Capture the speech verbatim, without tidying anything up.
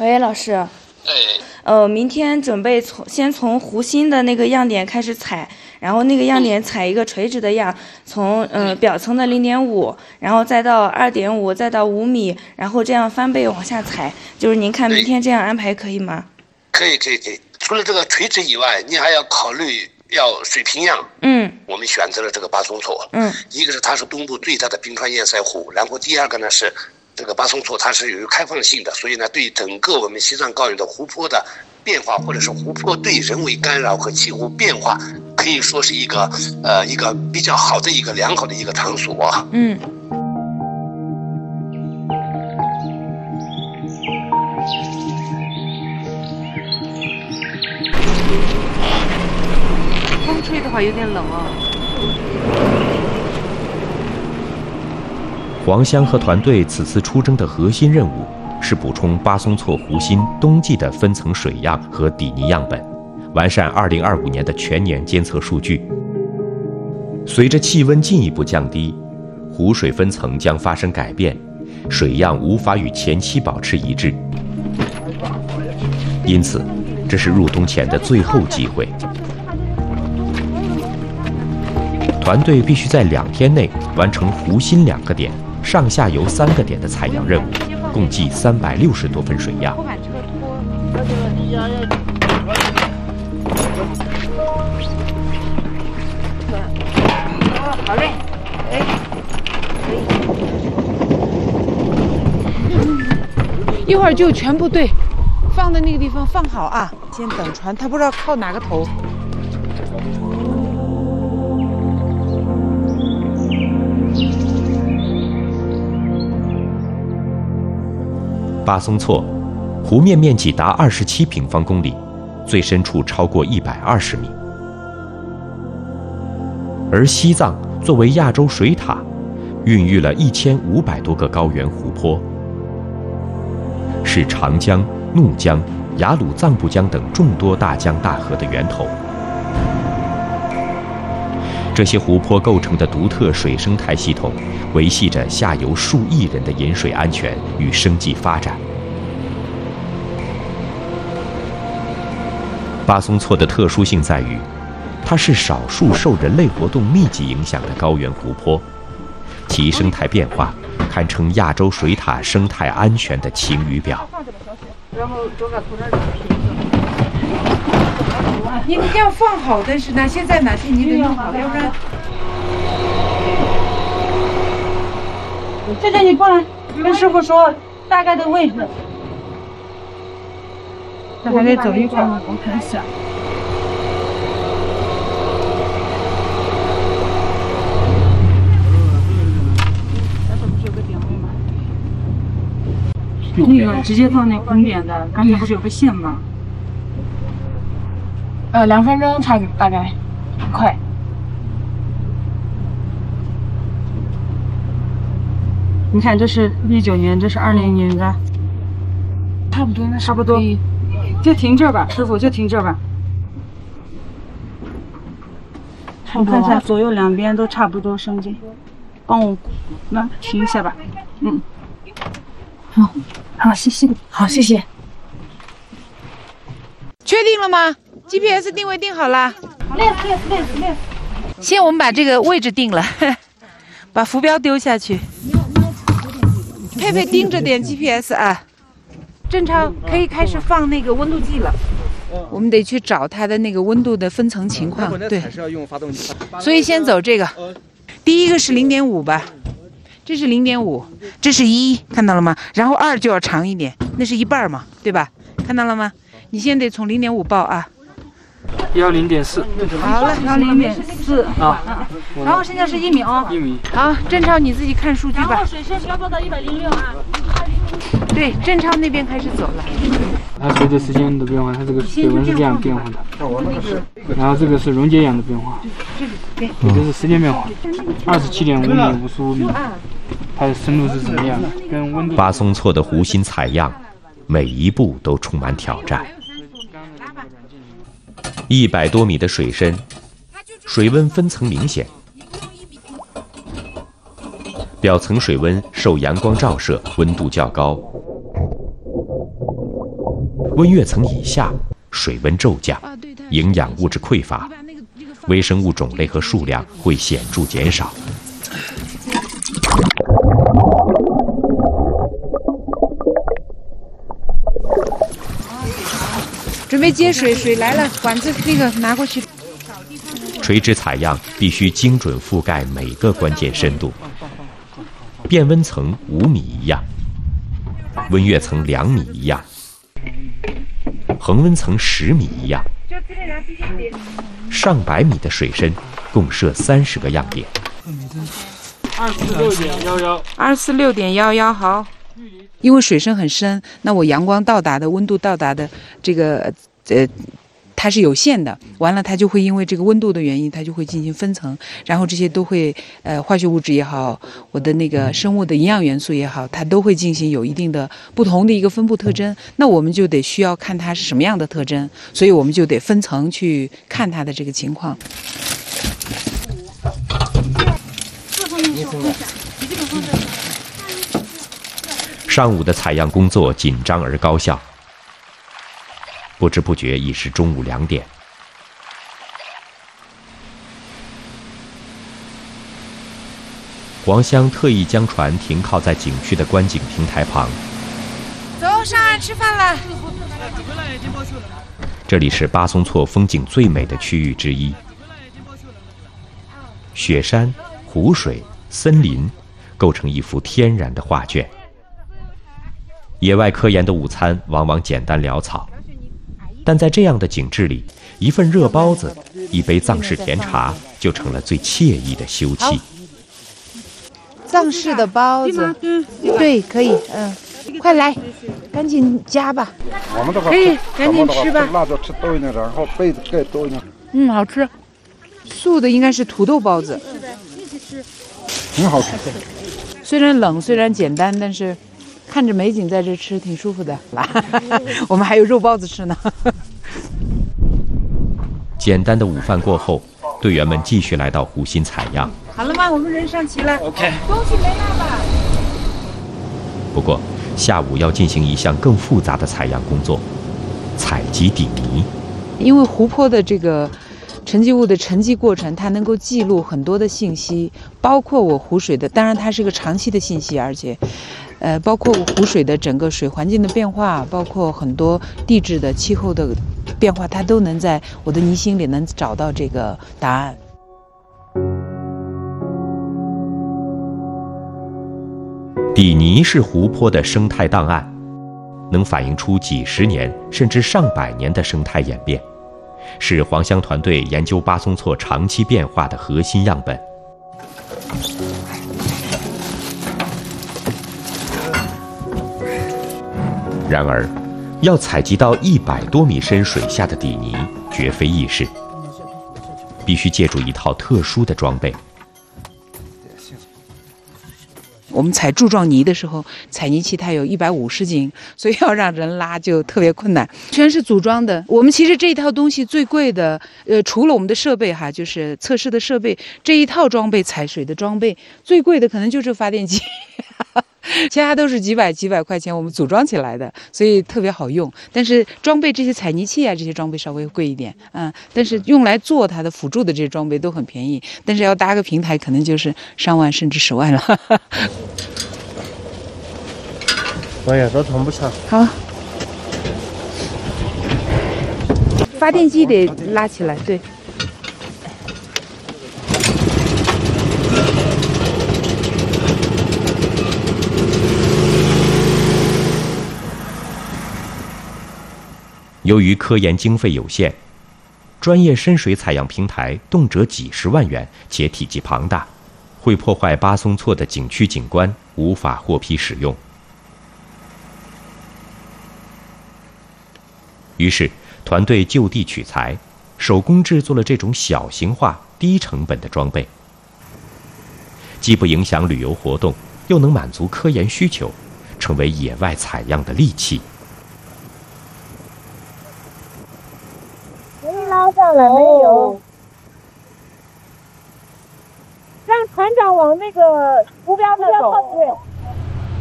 喂，老师。 哎。 呃，明天准备从先从湖心的那个样点开始采，然后那个样点采一个垂直的样，从呃表层的零点五，然后再到二点五，再到五米，然后这样翻倍往下采。就是您看明天这样安排可以吗？ 可以可以可以。除了这个垂直以外，你还要考虑要水平样。 嗯。 我们选择了这个巴松措。 嗯。 一个是它是东部最大的冰川堰塞湖，然后第二个呢是。这个巴松措它是有开放性的，所以呢，对整个我们西藏高原的湖泊的变化，或者是湖泊对人为干扰和气候变化，可以说是一个呃一个比较好的一个良好的一个场所。 嗯。 风吹的话有点冷啊。 黄香和团队此次出征的核心任务是补充巴松措湖心冬季的分层水样和底泥样本，完善二零二五年的全年监测数据。随着气温进一步降低，湖水分层将发生改变，水样无法与前期保持一致。因此，这是入冬前的最后机会。团队必须在两天内完成湖心两个点。上下游三个点的采样任务，共计三百六十多份水样。 好嘞，哎，一会儿就全部对，放在那个地方放好啊。先等船，他不知道靠哪个头。 巴松措，湖面面积达二十七平方公里，最深处超过一百二十米。而西藏作为亚洲水塔，孕育了一千五百多个高原湖泊，是长江、怒江、雅鲁藏布江等众多大江大河的源头。这些湖泊构成的独特水生态系统，维系着下游数亿人的饮水安全与生计发展。巴松措的特殊性在于，它是少数受人类活动密集影响的高原湖泊，其生态变化堪称亚洲水塔生态安全的晴雨表。 然后多把涂料你们要放好，但是哪些在哪些你得弄好，要不然。 这边你过来，跟师傅说大概的位置。这还得走一会儿，我看一下。那个直接到那红点的，刚才不是有个线吗？呃，两分钟差大概，快。你看，这是一九年，这是二零年的，差不多，那差不多，就停这儿吧，师傅就停这儿吧。我看看左右两边都差不多升进，帮我那停一下吧。嗯，好，好，谢谢，好，谢谢。 确定了吗？G P S 定位定好了。 累死累死累死累死。 先我们把这个位置定了，把浮标丢下去。佩佩盯着点 G P S 啊。郑超可以开始放那个温度计了。我们得去找它的那个温度的分层情况。对。所以先走这个。第一个是零点五吧，这是零点五，这是一，看到了吗？然后二就要长一点，那是一半嘛，对吧？看到了吗？你先得从零点五报啊。 幺零点四。 好了， 幺零点四啊。 然后现在是一米啊。 一米。 好，郑超你自己看数据吧。 然后水深需要报到一百零六啊。 对，郑超那边开始走了。 它随着时间的变化，它这个水温是这样变化的。然后这个是溶解氧的变化，也就是时间变化。二十七点五米，五十五米，它的深度是什么样的？跟温度。 巴松措的湖心采样，每一步都充满挑战。一百多米的水深，水温分层明显，表层水温受阳光照射，温度较高。 温跃层以下水温骤降，营养物质匮乏，微生物种类和数量会显著减少。 准备接水，水来了，管子那个拿过去。 垂直采样必须精准覆盖每个关键深度，变温层五米一样，温跃层两米一样，恒温层十米一样，上百米的水深，共设三十个样点。 二四六点幺幺， 二四六点幺幺，好。因为水深很深，那我阳光到达的温度到达的这个呃，它是有限的。完了，它就会因为这个温度的原因，它就会进行分层，然后这些都会呃化学物质也好，我的那个生物的营养元素也好，它都会进行有一定的不同的一个分布特征。那我们就得需要看它是什么样的特征，所以我们就得分层去看它的这个情况。 上午的采样工作紧张而高效，不知不觉已是中午两点。黄香特意将船停靠在景区的观景平台旁。 走，上岸吃饭了。 这里是巴松措风景最美的区域之一，雪山、湖水、森林构成一幅天然的画卷。野外科研的午餐往往简单潦草，但在这样的景致里，一份热包子，一杯藏式甜茶，就成了最惬意的休憩。 藏式的包子，对，可以，嗯，快来，赶紧夹吧。可以，赶紧吃吧。 辣椒吃多一点，然后被子盖多一点。 嗯，好吃。素的应该是土豆包子， 很好吃。 虽然冷，虽然简单，但是看着美景在这吃挺舒服的。我们还有肉包子吃呢。 简单的午饭过后，队员们继续来到湖心采样。 好了吗？我们人上齐了。 OK。 东西没拿吧？ 不过，下午要进行一项更复杂的采样工作——采集底泥。 因为湖泊的这个沉积物的沉积过程，它能够记录很多的信息，包括我湖水的，当然它是个长期的信息，而且，呃，包括我湖水的整个水环境的变化，包括很多地质的气候的变化，它都能在我的泥芯里能找到这个答案。 底泥是湖泊的生态档案，能反映出几十年甚至上百年的生态演变，是黄香团队研究巴松措长期变化的核心样本。然而，要采集到一百多米深水下的底泥绝非易事，必须借助一套特殊的装备。 我们采柱状泥的时候，采泥器它有一百五十斤，所以要让人拉就特别困难，全是组装的。我们其实这一套东西最贵的，呃，除了我们的设备哈，就是测试的设备，这一套装备采水的装备最贵的可能就是发电机。其他都是几百几百块钱我们组装起来的，所以特别好用。但是装备这些采泥器啊，这些装备稍微贵一点，嗯，但是用来做它的辅助的这些装备都很便宜。但是要搭个平台，可能就是上万甚至十万了。 哎呀，这捅不上。 好，发电机得拉起来，对。 由于科研经费有限，专业深水采样平台动辄几十万元，且体积庞大，会破坏巴松措的景区景观，无法获批使用。于是，团队就地取材，手工制作了这种小型化、低成本的装备，既不影响旅游活动，又能满足科研需求，成为野外采样的利器。 拉上来没有？让船长往那个浮标那走。